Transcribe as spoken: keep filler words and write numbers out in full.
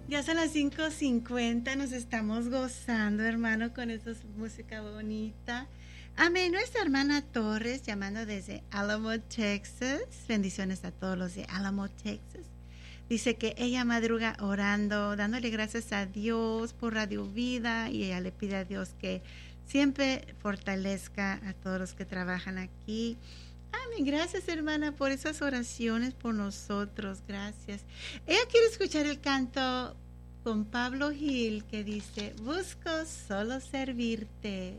Ya son las cinco cincuenta, nos estamos gozando, hermano, con esa música bonita. Amén. Nuestra hermana Torres, llamando desde Alamo, Texas. Bendiciones a todos los de Alamo, Texas. Dice que ella madruga orando, dándole gracias a Dios por Radio Vida, y ella le pide a Dios que siempre fortalezca a todos los que trabajan aquí. Amén. Gracias, hermana, por esas oraciones por nosotros. Gracias. Ella quiere escuchar el canto con Pablo Gil que dice: busco solo servirte.